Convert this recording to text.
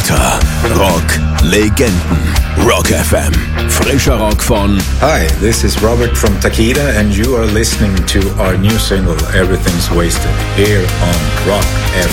Unter Rock-Legenden. Rock FM. Frischer Rock von... Hi, this is Robert from Takida and you are listening to our new single, Everything's Wasted, here on Rock FM.